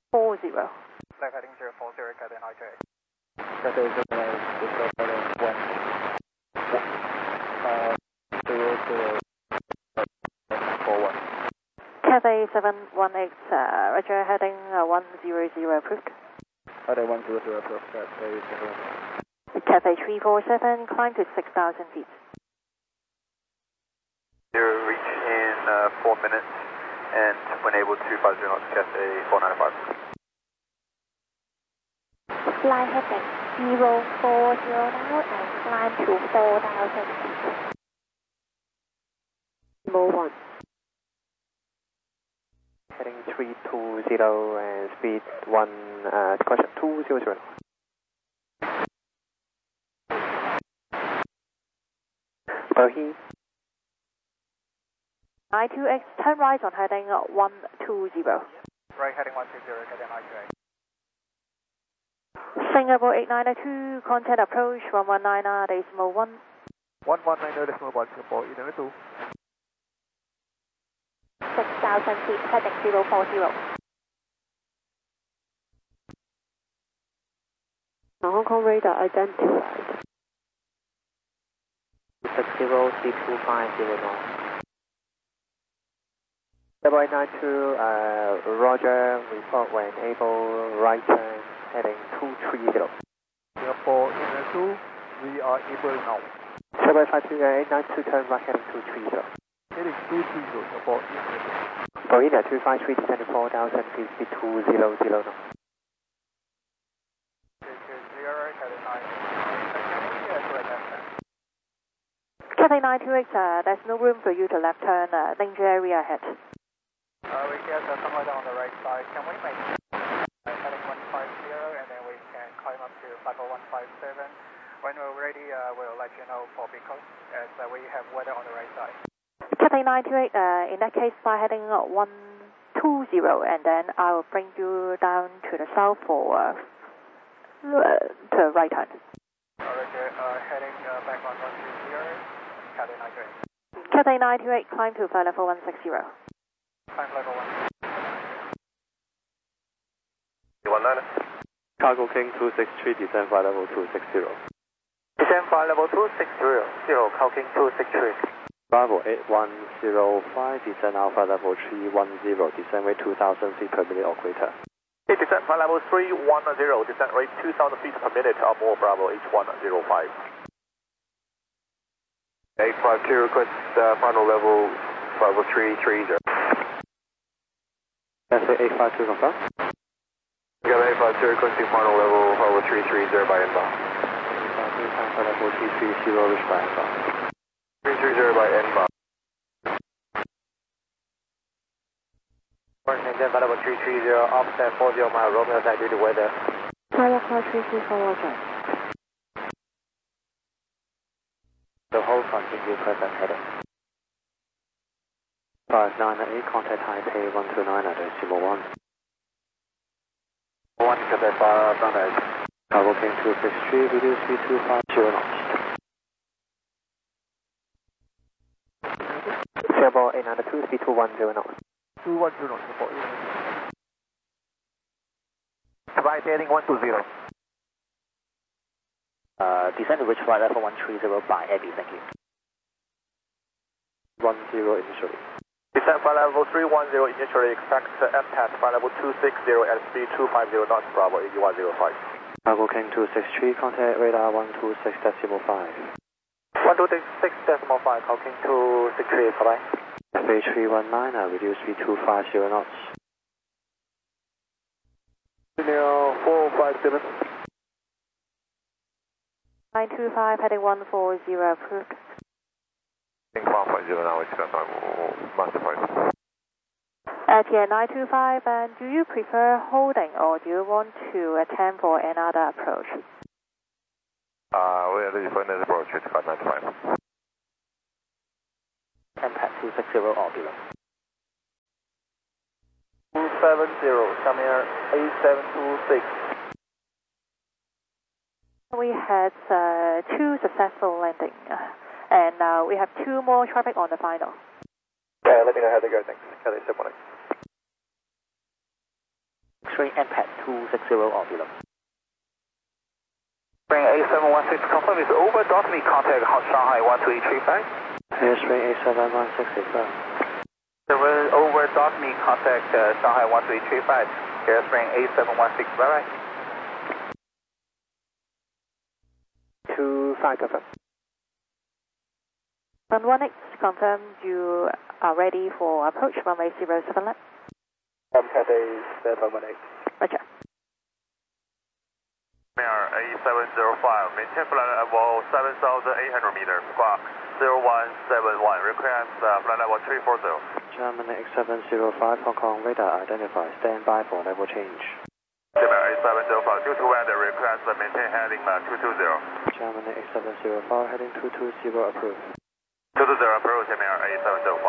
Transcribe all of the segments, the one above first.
40. Flag heading 040, Cathay 928. Cathay 09, Cathay 718, Roger, heading 100 approved. Cathay 100 approved, Cathay 7. Cathay 347, climb to 6,000 feet. You'll reach in 4 minutes and when able to 50 knots, Cathay 495. Fly heading 040 now and climb to 4,000 feet. Move 1. Heading 320 and speed 1, question 200. Berhe. 928, turn right on heading 120. Right heading 120, Cathay 928. Singapore 8902, contact approach 119.1. 119.1, Singapore 8902. 6,000 feet, heading 040. Hong Kong radar identified. 60C250 knots. Double 892, Roger, report when able, right turn, heading 230. Singapore 8902, we are able now. Double 892, turn right, heading 230. Heading 230, Singapore 8902. Berliner 253, descending 4,000 feet, speed 200 knots. Cathay 928, there's no room for you to left turn, danger area ahead. We get somewhere down the right side. Can we make heading 150 and then we can climb up to 50157. When we're ready, we'll let you know for because as we have weather on the right side. Cathay 928, in that case, fly heading 120 and then I'll bring you down to the south for to right turn. Roger, heading back on 120. Cathay 928. Cathay 928, climb to flight level 160. Climb level 1. 19. Cargo King 263, descend flight level 260. Descend flight level 260, 0, Cargo King 263. Bravo 8105, descend alpha level 310, descend rate 2000 feet per minute or greater. Descend flight level 310, descend rate 2000 feet per minute or more, Bravo H105. 852, request final level 330. That's 852, confirm. We got 852, requesting final level 330 by inbound. 852, final level 330, reach by inbound. 330 by inbound. Shenzhen flight level 330, offset 40 mile, Romeo side due to weather. Fire call 334, Roger. The whole continue present heading. 598, contact Taipei 129 at decimal 1. 1 Cathay 598. Cargo King 263, reduce speed 250 knots. Singapore 892, speed 210 knots. 210 knots, Singapore 892. Right heading 120. Descend to reach flight level 130 by Eddie, thank you. 10 initially. Descend flight level 310 initially, expect MTAS flight level 260 at speed 250 knots, Bravo 8105. Cargo King 263, contact radar 126.5. 126.5, Cargo King 263, bye-bye. FA 319, reduce speed 250 knots. 457. 925, heading 140, approved. 150 now, it's got master point. Yeah, 925, and do you prefer holding or do you want to attempt for another approach? We are ready for another approach, it's got 95. MPAT 260 or below. 270, come here, 8726. We had 2 successful landing, and we have 2 more traffic on the final. Okay, let me know how they go, thanks. Cathay 718. showing MPAD 260 or below. Spring A716, confirm is over, dot me contact Shanghai 1335. Spring A716 confirm. Over, dot me contact Shanghai 1335. Spring A716, bye bye. 25 confirm. 1X, confirm you are ready for approach runway 07 left. MCAT A718. Roger. A705, maintain flight level 7,800 meters, squawk 0171, request flight level 340. German X705, Hong Kong radar identify, stand by for level change. German A705, due to weather, request maintain heading 220. German X705, heading 220 approved. 220 approved, German A705.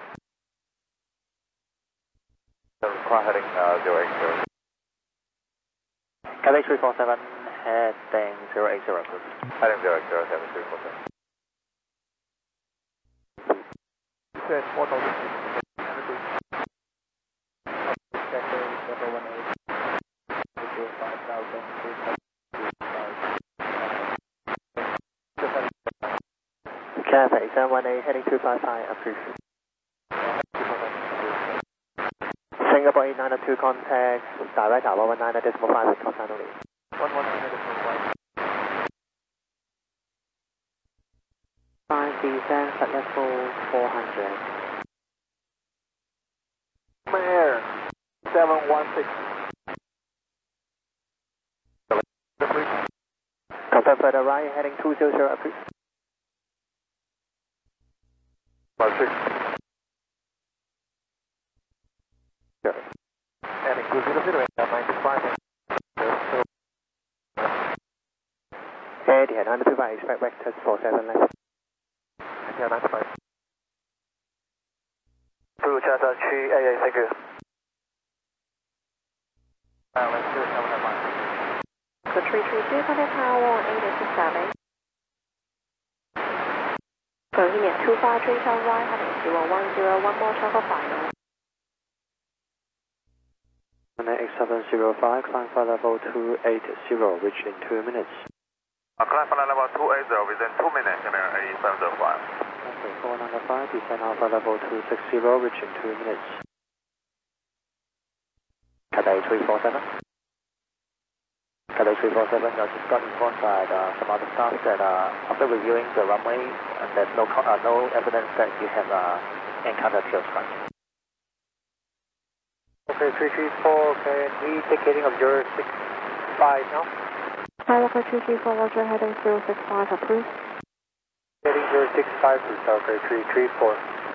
Require heading 080. Cathay 347, heading 080 approved. Heading 080, heading 347. Good, 4,000. Cathay 718, heading 255 approved. Singapore 892 contact, direct 119.5 with call sign only. 119.5. 5 descent, flight level 400. Air 716. Confirm further right, heading 200 approved. 56. Heading 200 and 95. Etihad 925, expect vectors 47 left. Etihad 95. Blue Chatham 388, thank you. Let's do it, 795. So 332 contact tower 867. Going in at 253 turn right, heading 0110, one more travel final. X705, climb flight level 280, reach in 2 minutes. Climb flight level 280 within 2 minutes, German A705. Okay, 495, descend alpha level 260, reach in 2 minutes. Cathay 347. Cathay 347, I just got informed by some other staff that after reviewing the runway, there's no evidence that you have encountered tail strike. Okay, 334, okay, indicating of 065 now. Pilot 234, Roger, heading 065 approved. Heading 065 to okay, 334.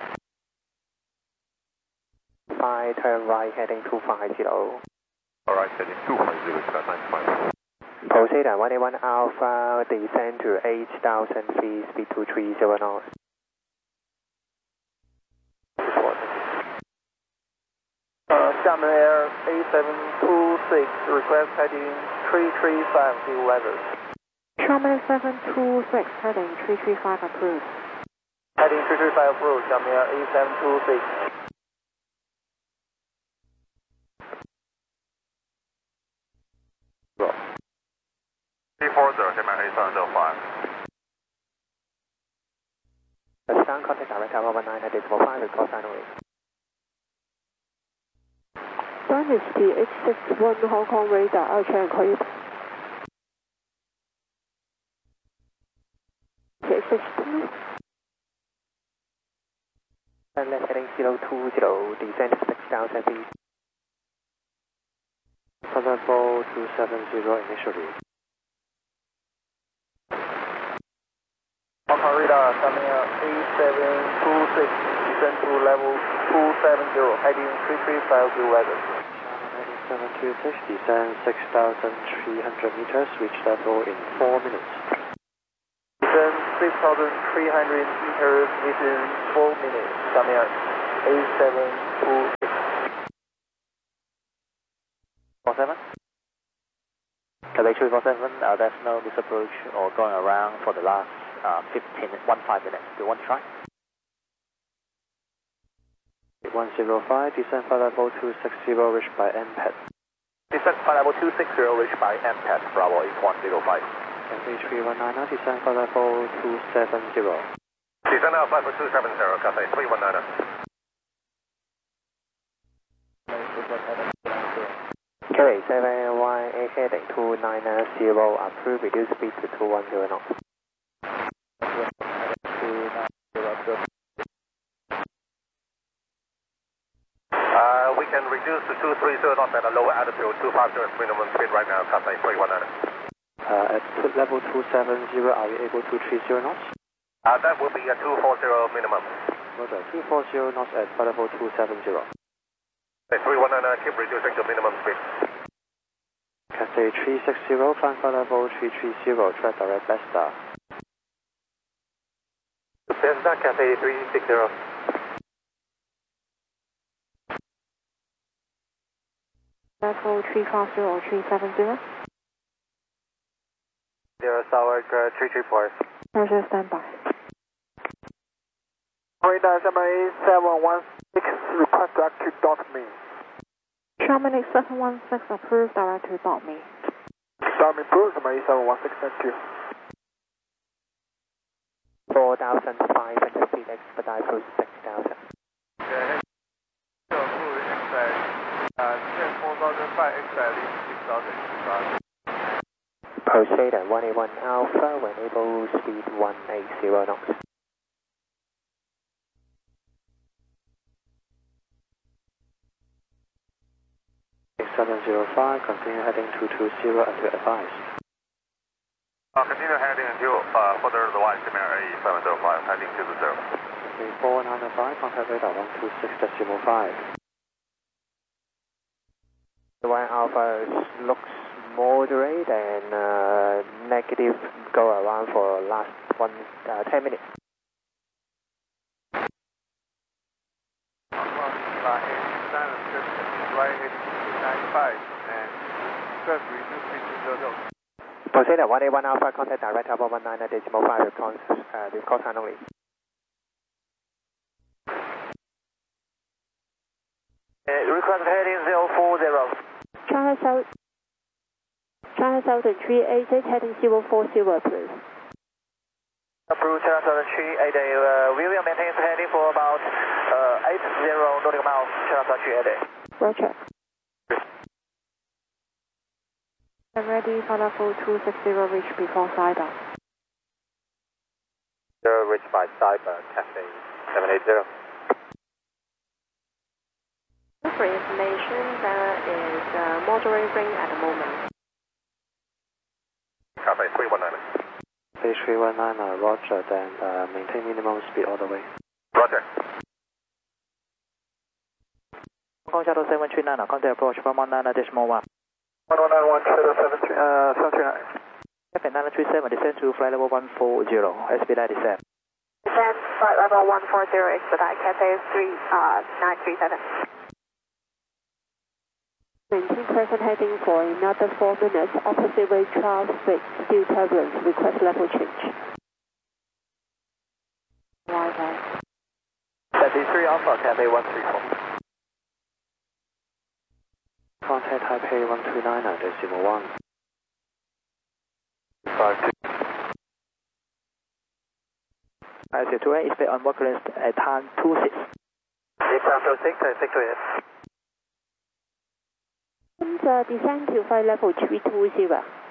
5, turn right, heading 250. Alright, heading 250, flight 95. Proceed at 181 Alpha, descend to 8,000 feet, speed 230 knots. Xiamen Air A726, request heading 335 to weather. Xiamen 726, heading 335 approved. Heading 335 approved, Xiamen Air A726. Go. 340, German A705. Touchdown, contact direct tower 119.5 with call sign only. Dynasty H61 Hong Kong radar 2 可以。H62 And left heading 020, descend 6,000 feet. Flight level 270 initially. Hong Kong radar, Xiamen Air A726, descend to level 270, heading 335 to weather. 726, descend 6,300 meters, reach level in 4 minutes. Descend 6,300 meters within 4 minutes, Xiamen Air A726. 47? Cathay 347, there's no misapproach or going around for the last 15 minutes. Do you want to try? 105, descend flight level 260, reached by MPAD. Descent flight level 260 reached by MCAT Bravo 8105. Cathay 319, descent flight level 270. Descent now flight level 270, Cathay 319. Carry 718 heading 290, approved, reduce speed to 210 knots. We can reduce to 230 knots at a lower altitude, 250 is minimum speed right now, Cathay 319. At level 270, are you able to 30 knots? That will be a 240 minimum. Roger, 240 knots at level 270. Cathay 319, keep reducing to minimum speed. Cathay 360, flying flight level 330, track direct Besta. Besta, Cathay 360. Level 350 or 370. 0 Southward 334. Roger, standby. Radar summary 716, request direct to dot me. Germany 716 approved, direct to dot me. Dot me approved, summary 716, thank you. 4,500 feet, expedite to 6,000. Yeah, 4,500 expedite 6,000. Proceed at 181 Alpha, when able, speed 180 knots. .705, continue heading 220 until advised. Continue heading until further advice, American 705, heading to the 0. 4995, contact radar 126.5. 1 Alpha looks moderate and negative go around for last 10 minutes. Proceed at 181 Alpha, contact direct Alpha 19.5 with call sign only. Request heading 040. China Southern 386, heading 040, please. Approved China Southern 380. We will maintain heading for about 80 nautical miles, China Southern 380. Roger. I'm ready for level 260, reach before Cyber. Reached by Cyber, Cathay 780. For information, there is moderate rain at the moment. Cathay 319. Cathay 319, roger, then maintain minimum speed all the way. Roger. Hong Kong Shuttle 739, contact approach 119.1. 1191 Shadow 739. Cathay 937, descend to flight level 140, expedite descent. Descent flight level 140, expedite Cathay 937. Maintain present heading for another 4 minutes. Opposite way 12 feet, still turbulence. Request level change. Right, 33 Alpha, Cathay 134. Contact Taipei 129.1. 52. As 2 expect on work list at time 26. Aircraft 06 and 628. Descend to flight level 320.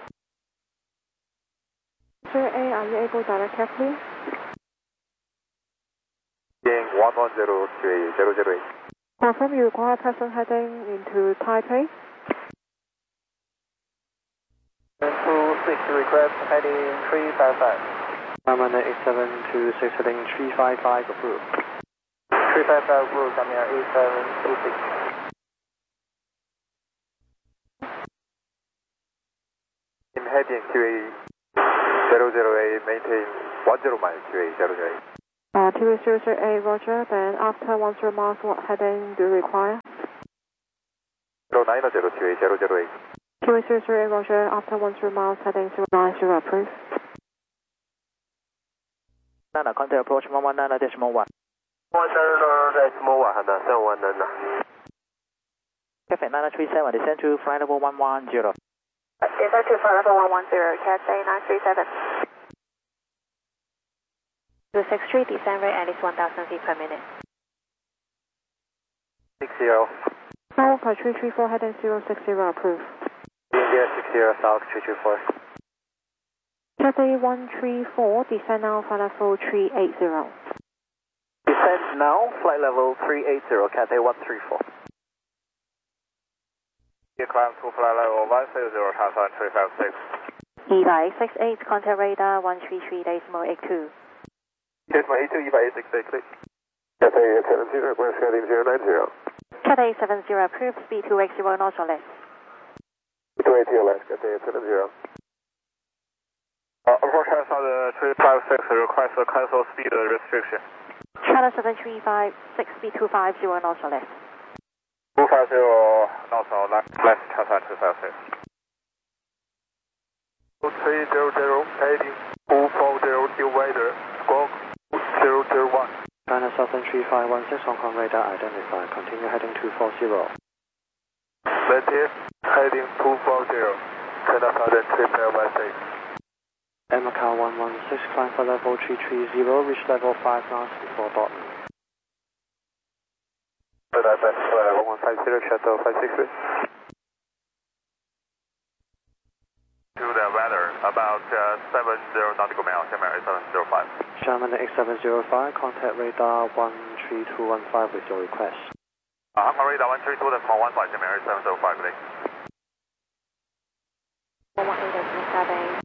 Sir A, are you able to direct carefully? Being 110 QA 008. Confirm you require present heading into Taipei. 26 request heading 355. Amana 8726 heading 355 approved. 355 approved, I'm here 8726. In heading QA 008, maintain 10 miles QA 008. QA008, roger, then after 10 miles, what heading do you require? 090 QA 008. QA008, roger, after 10 miles, heading 090, approved. Nana, contact approach 119.1. 110.1, 719. Cathay 937, descend to flight level 110. Descend to flight level 110, Cathay 937. 263, descent rate at least 1,000 feet per minute. 60. Alpha 334 heading 060 approved. India 60 South 324. Cathay 134, descend now flight level 380. Descend now, flight level 380, Cathay 134. Climb to flight level 160, Transat 356. 268, contact radar 133.82. Decimal 82, 268, click. Cathay 70, request heading 090. Cathay 70, approved, speed 280 knots or less. 280 or less, Cathay 70. Approach Transat 356, request a cancel speed restriction. Channel 7356, speed 250 knots or less. 250 knots or less, Transat 356. 300, heading 240, new weather, squawk 001. China Southern 3516, Hong Kong radar identified. Continue heading 240. Maintain heading 240, China Southern 3516. Air Macau 116, climb for level 330, reach level 5 knots before Dalton. That's 150, shuttle 563. To the weather, about 70 nautical miles, American 705. Sherman X705, contact radar 13215 with your request. Hong Kong radar 132, that's 115, American 705, please. 118.7.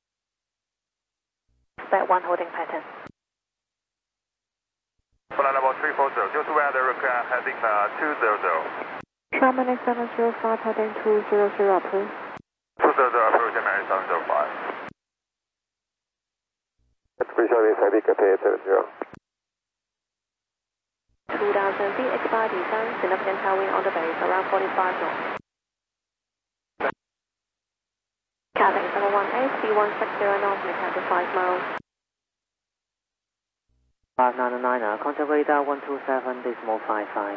Expect 1 holding pattern. Flight level 340, just weather heading 200. Sherman X705 heading 200 approved. 200 approach American 705. Appreciate heading Cathay 70. 2,000 feet, expire descent, significant tailwind on the base, around 45 knots. Cathay 718, speed 160 knots, maintain to 5 miles. 599, contact radar 127.55.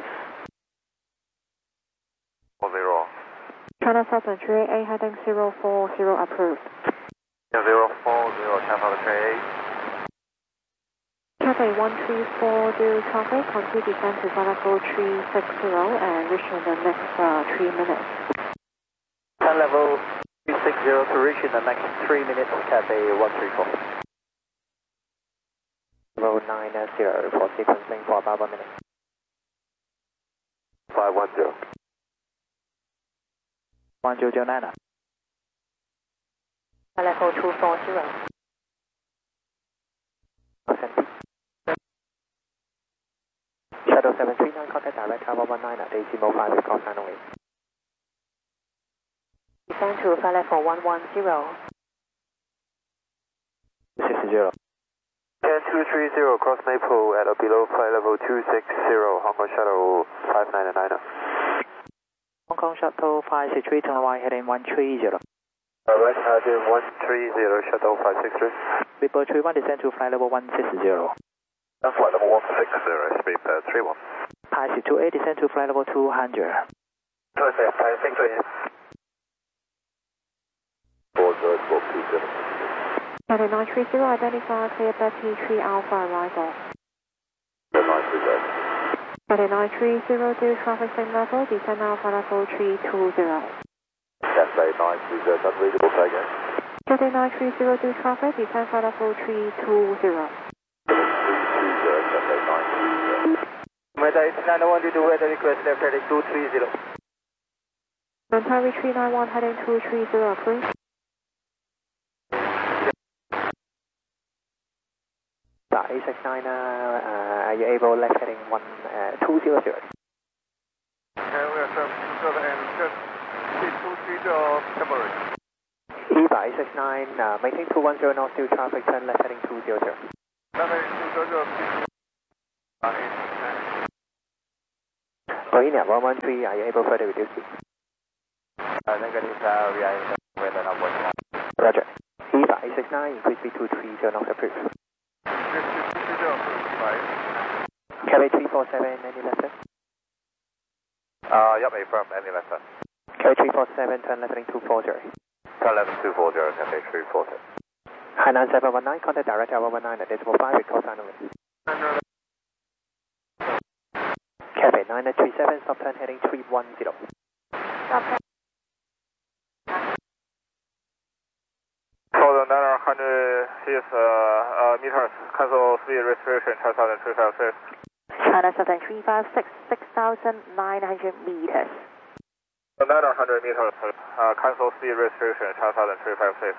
40. China Southern 388 heading 040 approved. 040, China 38. Cathay 1340 traffic, continue descend to flight level 360 and reach in the next 3 minutes. Flight level 360 to reach in the next 3 minutes, Cathay 134. Level 90 for sequencing for about 1 minute. 510. 1009. Level 240. Shadow 739, contact direct tower 19 at decimal 5 cross runway. Descend to flight level 110. 60. 230, cross Maple at or below flight level 260, Hong Kong Shuttle 599. Hong Kong Shuttle 563, turn right heading 130. Right heading 130, Shuttle 563. Beeper 31, descend to flight level 160. Flight level 160, speed 31. Taxi 28, descend to flight level 200. 563. 4027. Cathay 930, identify clear Betty 3 Alpha arrival. 930. Cathay 930, do traffic same level, descend now flight level 320. Cathay 930, unreadable tag again. Cathay 930, do traffic, descend flight level 320. Cathay 930. Weather is 912 to weather request left heading 230. Monterey 391 heading 230 approved. A69, are you able left heading 200? Okay, we are 727 and just speed 230 Cameron. EVA A69, maintain 210 knots to traffic, turn left heading 200. Left heading 200, speed 230. Marina 113, are you able further reduce speed? Negative, we are in the weather number 1. Roger. EVA A69, increase speed to 30 knots approved. Cathay 347, any lesson? Yep, affirm, any left turn. Cathay 347, turn left heading 240. Turn left 240, Cathay 340. Hainan 719, contact direct tower 19 at decimal 5 with call sign only. Cathay 937, stop turn heading 310. For the 900 meters, cancel speed restriction 10,356. China 7356, 6,900 meters. The 900 meters, cancel speed restriction 10,356.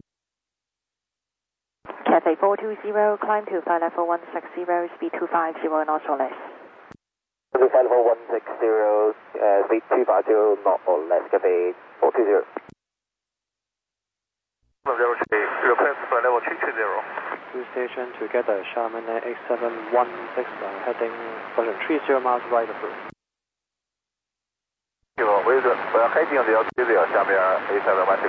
Cathay 420, climb to flight level 160, speed 250 knots or less. Flight level 160, speed 250 knot or less, Cathay 420. Level 3, request flight level 320. Two station together, Xiamen X716, heading position 30 miles right approved. 我要开进的要30，下面 A716。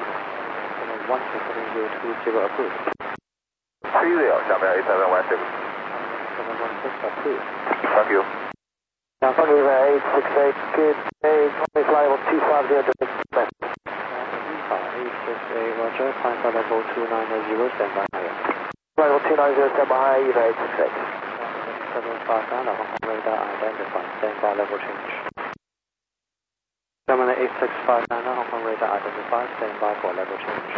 716 approved. 30，下面 A716。 716 approved. Thank you. Now, Funky 868, good day, flight level 250, direct. 868, roger, climb flight level 290, stand by higher. Flight level 290, stand by higher, EVA 868. 759, Hong Kong radar identified, stand by level change. German 8659, Hong Kong radar identified, stand by for level change.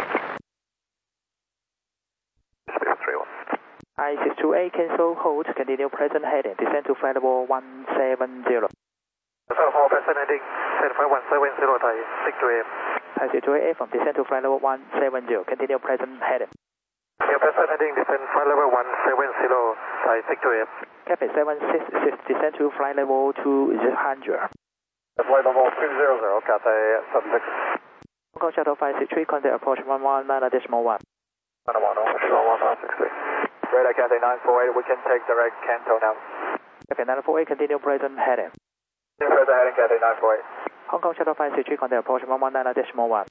I628, cancel, hold, continue present heading, descend to flight level 170. present heading, stand by 170, Thai 628. I628, from descend to flight level 170, continue present heading. Present heading, descend flight level 170, Thai 628. Cathay 766, descend to flight level 200. Flight level 200, Cathay 76. Hong Kong Shuttle 563, contact approach 119.1. 119.163. Radar Cathay 948, we can take direct Canto now. Cathay 948, continue present heading. Present heading, Cathay 948. Hong Kong Shuttle 563, contact approach 119.1.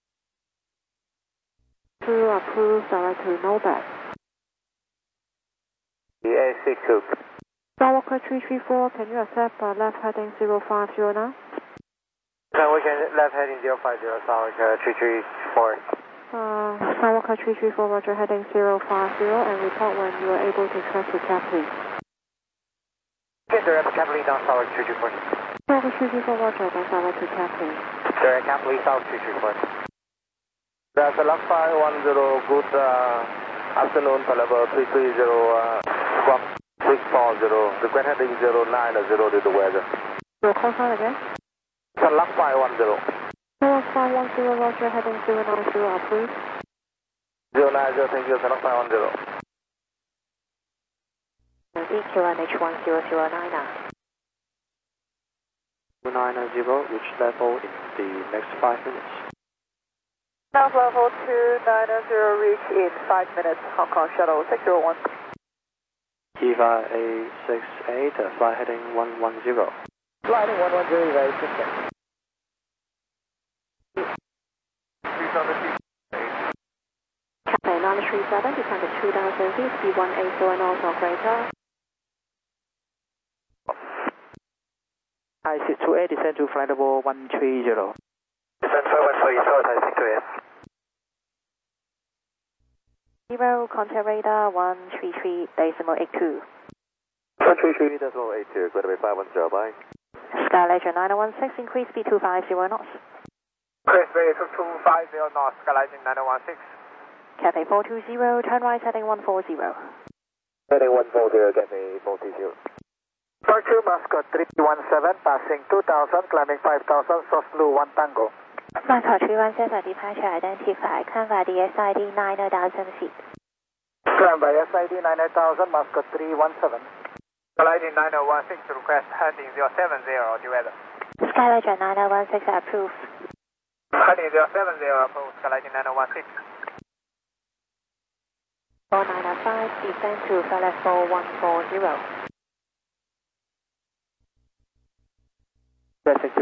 To approve, direct to Novak. The A62. Skywalker 334, can you accept left heading 050 now? We can left heading 050, Skywalker 334. Skywalker 334, roger, heading 050, and report when you are able to track to Capley. Get direct Capley down Skywalker 334. Skywalker 334, roger, then direct to Capley. Direct Capley South 334. That's a left 510, good afternoon, level 330, from 640, the grand heading 090 to the weather. Your call sign again? It's a left 510. 510, roger, heading 090, approved. 090, thank you, left 510. EQNH1009 now. 290, reach level in the next 5 minutes. Now level 290, reach in 5 minutes, Hong Kong Shuttle 601. EVA A68, fly heading 110. Flight heading 110, EVA 68. Cathay 937, descend to 2000 feet, speed 180 knots or greater. I628, descend to flight level 130. Descend for 130, Thai 628. 0, contact radar 133.82. 133.82, going to be 510, bye. Sky Legend 916, increase speed 250 knots. Chris Bay 250 knots, Skylighting 916. Cathay 420, turn right heading 140. Heading 140, Cathay 420. Park 2, Mascot 317, passing 2000, climbing 5000, soft blue 1 Tango. Mascot 317, departure identified, climb by the SID 9000 feet. Climb by SID 9000, Mascot 317. Skylighting 9016, request heading 070 to weather. Sky Legend 9016 approved. Heading 070, approved, Skylighting 9016. 4905, descend to flight level 140.